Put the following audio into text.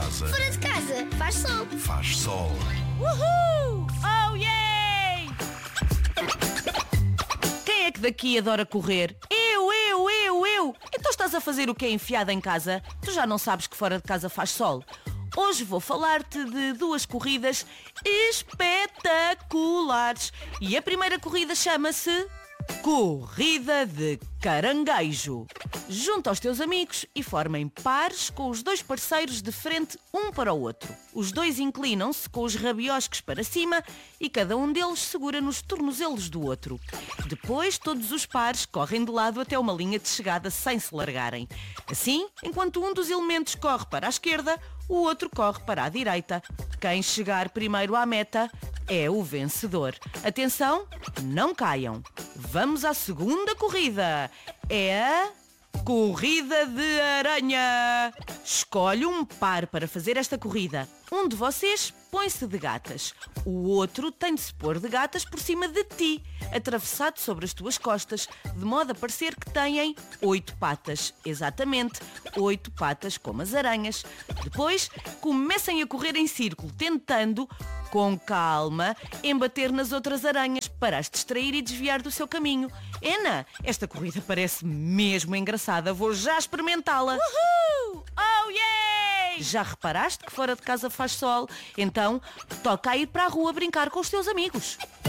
casa Fora de casa faz sol. faz sol. Uhul! Oh, yeah! Quem é que daqui adora correr? Eu! Então estás a fazer o quê enfiada em casa? Tu já não sabes que fora de casa faz sol? Hoje vou falar-te de duas corridas espetaculares. E a primeira corrida chama-se Corrida de Caranguejo. Junta os teus amigos e formem pares com os dois parceiros de frente um para o outro. Os dois inclinam-se com os rabiosques para cima e cada um deles segura nos tornozelos do outro. Depois todos os pares correm de lado até uma linha de chegada sem se largarem. Assim, enquanto um dos elementos corre para a esquerda, o outro corre para a direita. Quem chegar primeiro à meta é o vencedor. Atenção, não caiam. Vamos à segunda corrida. É a Corrida de Aranha. Escolhe um par para fazer esta corrida. Um de vocês põe-se de gatas. O outro tem de se pôr de gatas por cima de ti, atravessado sobre as tuas costas, de modo a parecer que têm 8 patas. Exatamente, 8 patas como as aranhas. Depois, comecem a correr em círculo, tentando, com calma, embater nas outras aranhas para as distrair e desviar do seu caminho. Ana, esta corrida parece mesmo engraçada. Vou já experimentá-la. Uhul! Oh, yeah! Já reparaste que fora de casa faz sol? Então, toca a ir para a rua brincar com os teus amigos.